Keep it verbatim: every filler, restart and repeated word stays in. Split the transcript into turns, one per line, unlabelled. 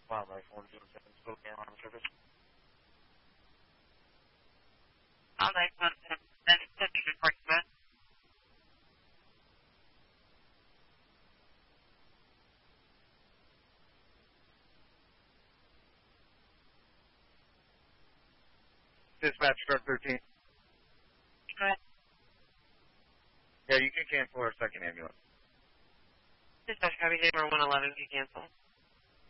Wildlife one zero seven, Spokane Alarm Service.
Wildlife one zero seven, Central Report to us.
Dispatch truck thirteen.
Go ahead.
Yeah, you can cancel our second ambulance.
Dispatch copy, January one eleven, can cancel.